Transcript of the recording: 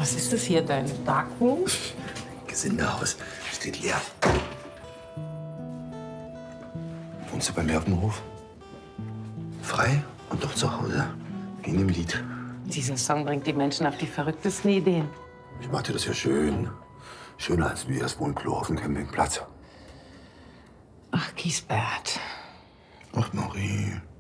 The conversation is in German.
Was ist das hier, dein Darkroom? Gesindehaus. Steht leer. Wohnst du bei mir auf dem Hof? Frei und doch zu Hause. Wie in dem Lied. Dieser Song bringt die Menschen auf die verrücktesten Ideen. Ich mach dir das ja schön. Schöner als wir das Wohnklo auf dem Campingplatz. Ach, Giesbert. Ach, Marie.